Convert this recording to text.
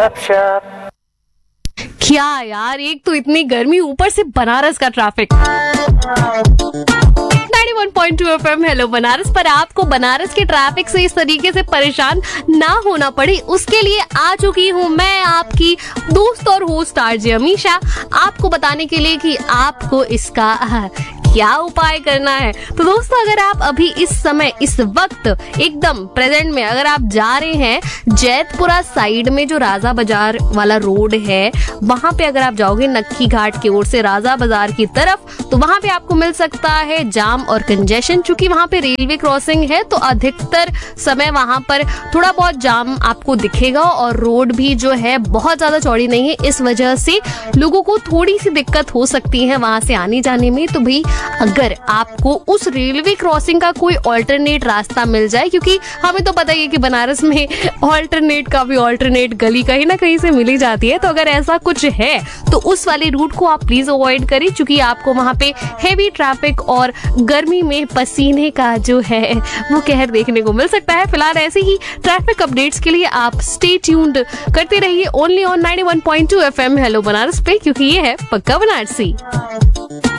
गपशप। क्या यार, एक तो इतनी गर्मी, ऊपर से बनारस का ट्रैफिक। 91.2 FM हेलो बनारस पर आपको बनारस के ट्रैफिक से इस तरीके से परेशान ना होना पड़े, उसके लिए आ चुकी हूँ मैं, आपकी दोस्त और होस्ट आरजे अमीशा, आपको बताने के लिए कि आपको इसका क्या उपाय करना है। तो दोस्तों, अगर आप अभी इस समय इस वक्त एकदम प्रेजेंट में अगर आप जा रहे हैं जैतपुरा साइड में, जो राजा बाजार वाला रोड है, वहां पे अगर आप जाओगे नक्की घाट की ओर से राजा बाजार की तरफ, तो वहां पे आपको मिल सकता है जाम और कंजेशन। चूंकि वहां पे रेलवे क्रॉसिंग है तो अधिकतर समय वहां पर थोड़ा बहुत जाम आपको दिखेगा और रोड भी जो है बहुत ज्यादा चौड़ी नहीं है, इस वजह से लोगों को थोड़ी सी दिक्कत हो सकती है वहां से आने जाने में। तो भाई, अगर आपको उस रेलवे क्रॉसिंग का कोई ऑल्टरनेट रास्ता मिल जाए, क्योंकि हमें तो पता ही है कि बनारस में ऑल्टरनेट गली कहीं ना कहीं से मिली जाती है, तो अगर ऐसा कुछ है तो उस वाले रूट को आप प्लीज अवॉइड करें, क्योंकि आपको वहां पे हेवी ट्रैफिक और गर्मी में पसीने का जो है वो कहर देखने को मिल सकता है। फिलहाल ऐसे ही ट्रैफिक अपडेट्स के लिए आप स्टे ट्यून्ड करते रहिए only on 91.2 FM hello Banaras पे, क्योंकि ये है पक्का बनारसी।